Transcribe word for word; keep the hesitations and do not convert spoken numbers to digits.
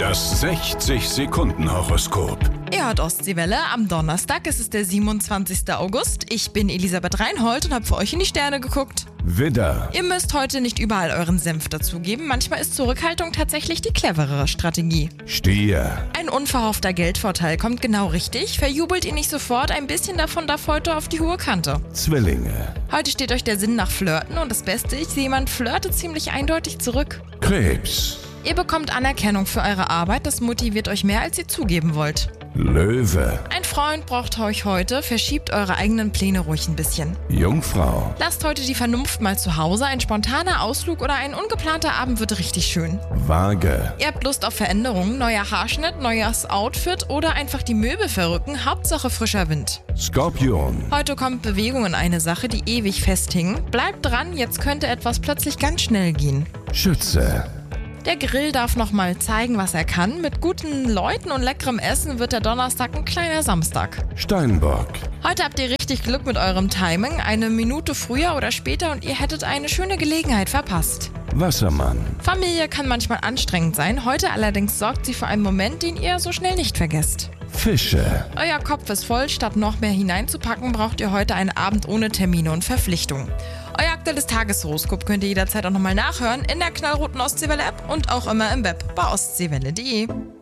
Das sechzig-Sekunden-Horoskop. Ihr hört Ostseewelle am Donnerstag, es ist der siebenundzwanzigster August. Ich bin Elisabeth Reinhold und habe für euch in die Sterne geguckt. Widder, Ihr müsst heute nicht überall euren Senf dazugeben, manchmal ist Zurückhaltung tatsächlich die cleverere Strategie. Stier, Ein unverhoffter Geldvorteil kommt genau richtig, verjubelt ihn nicht sofort, ein bisschen davon darf heute auf die hohe Kante. Zwillinge, Heute steht euch der Sinn nach Flirten und das Beste, ich sehe, jemand flirtet ziemlich eindeutig zurück. Krebs, Ihr bekommt Anerkennung für eure Arbeit, das motiviert euch mehr, als ihr zugeben wollt. Löwe, Ein Freund braucht euch heute, verschiebt eure eigenen Pläne ruhig ein bisschen. Jungfrau, Lasst heute die Vernunft mal zu Hause, ein spontaner Ausflug oder ein ungeplanter Abend wird richtig schön. Waage, Ihr habt Lust auf Veränderungen, neuer Haarschnitt, neues Outfit oder einfach die Möbel verrücken, Hauptsache frischer Wind. Skorpion, Heute kommt Bewegung in eine Sache, die ewig festhing. Bleibt dran, jetzt könnte etwas plötzlich ganz schnell gehen. Schütze, Der Grill darf nochmal zeigen, was er kann. Mit guten Leuten und leckerem Essen wird der Donnerstag ein kleiner Samstag. Steinbock, Heute habt ihr richtig Glück mit eurem Timing. Eine Minute früher oder später und ihr hättet eine schöne Gelegenheit verpasst. Wassermann, Familie kann manchmal anstrengend sein. Heute allerdings sorgt sie für einen Moment, den ihr so schnell nicht vergesst. Fische, Euer Kopf ist voll. Statt noch mehr hineinzupacken, braucht ihr heute einen Abend ohne Termine und Verpflichtungen. Euer aktuelles Tageshoroskop könnt ihr jederzeit auch nochmal nachhören in der knallroten Ostseewelle-App und auch immer im Web bei ostseewelle punkt de.